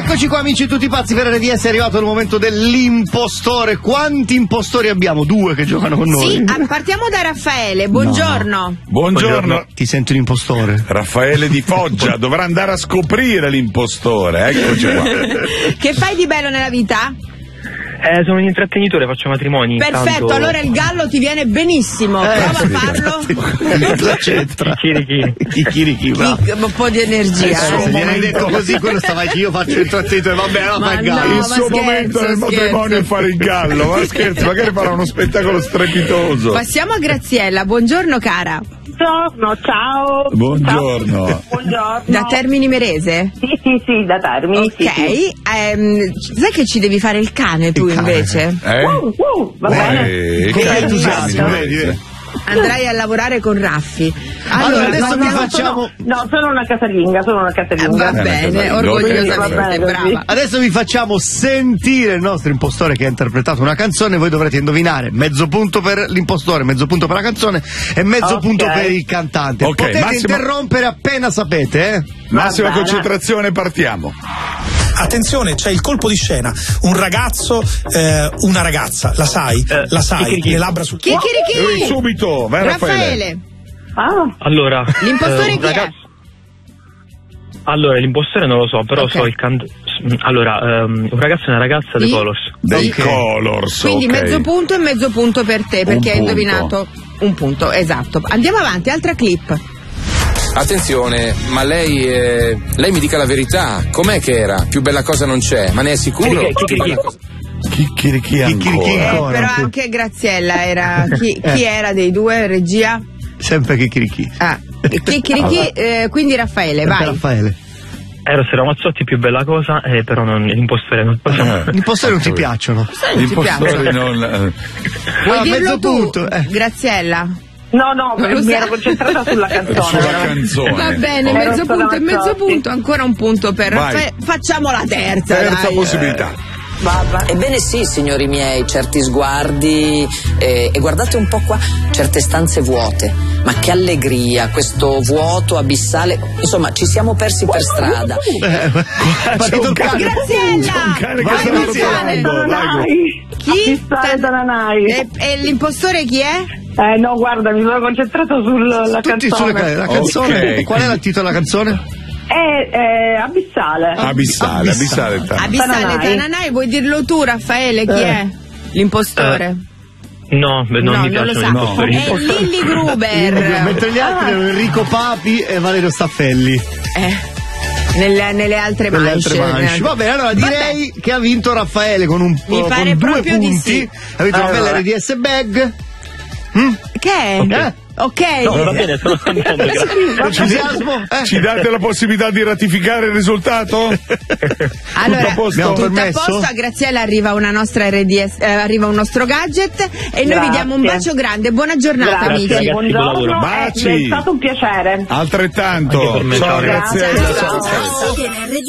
Eccoci qua amici tutti pazzi per RDS, è arrivato il momento dell'impostore. Quanti impostori abbiamo? 2 che giocano con noi. Sì, partiamo da Raffaele, buongiorno. No. Buongiorno. Ti senti un impostore? Raffaele di Foggia dovrà andare a scoprire l'impostore, eccoci qua. Che fai di bello nella vita? Sono un intrattenitore, faccio matrimoni. Perfetto, tanto... allora il gallo ti viene benissimo. Prova a farlo. La c'entra. Chirichi. Un po' di energia. Se viene detto così, quello stava che io faccio il intrattenitore, vabbè, no, fai il gallo. Il suo momento nel matrimonio è fare il gallo, ma scherzo, magari farà uno spettacolo strepitoso. Passiamo a Graziella, buongiorno cara. Buongiorno, ciao. Buongiorno. Ciao. Buongiorno. Da Termini Merese? Sì, da Termini. Ok, sì. sai che ci devi fare il cane tu invece? Va bene. Che entusiasmo, vedi? Andrai a lavorare con Raffi. Allora adesso vi facciamo. No, sono una casalinga. Va bene, orgogliosamente, brava. Adesso vi facciamo sentire il nostro impostore che ha interpretato una canzone. Voi dovrete indovinare mezzo punto per l'impostore, mezzo punto per la canzone e mezzo punto per il cantante. Potete interrompere appena sapete, Massima concentrazione, partiamo. Attenzione, c'è il colpo di scena. Un ragazzo, una ragazza, la sai? Le labbra sul Chirichi! Subito, vai Raffaele. Allora, L'impostore chi è? Allora, l'impostore non lo so, però so il canto. Allora, un ragazzo e una ragazza dei Colors. Dei Colors. Quindi mezzo punto e mezzo punto per te, perché hai punto. indovinato un punto, esatto. Andiamo avanti, altra clip. Attenzione, ma lei mi dica la verità, com'è che era? Più bella cosa non c'è, ma ne è sicuro? Chirichi ancora. Però anche Graziella era chi era dei due, regia? Sempre Chirichi. Chirichi, quindi Raffaele, vai. Raffaele. Ero Sera Mazzotti, più bella cosa, però non l'impostore non Gli impostori non ti piacciono. Gli impostori non. Vuoi dirlo mezzo tu, punto, No, Graziella? mi ero concentrata sulla canzone. Sulla canzone. Va bene, mezzo punto e mezzo punto, ancora un punto per Raffaele. Facciamo la terza. Terza dai. possibilità. Ebbene sì, signori miei, certi sguardi e guardate un po' qua, certe stanze vuote, ma che allegria, questo vuoto abissale, insomma ci siamo persi per strada. Graziella! Vai, Graziella! Chi? Tananai. E l'impostore chi è? No, guarda, mi sono concentrata sulla Tutti canzone. la canzone. Okay. Qual era il titolo della canzone? Abissale. Abissale. Abissale Tananai, vuoi dirlo tu, Raffaele, chi è? L'impostore? No, non mi piacciono gli impostori. È Lilli Gruber. Mentre gli altri erano Enrico Papi e Valerio Staffelli. Nelle altre manche. Va bene, allora direi che ha vinto Raffaele con Mi pare con 2 proprio di punti. sì. Ha vinto una bella RDS bag. Che è? Ok. No, va bene, sono contento, grazie. Entusiasmo? Ci date la possibilità di ratificare il risultato? Allora, Tutto a posto? tutto a posto, a Graziella arriva una nostra RDS, arriva un nostro gadget e noi vi diamo un bacio grande. Buona giornata, Grazie, amici. ragazzi, buon buongiorno, lavoro. Baci. è stato un piacere. Altrettanto. Anche per me, Ciao, ciao. Graziella. Ciao. Ciao.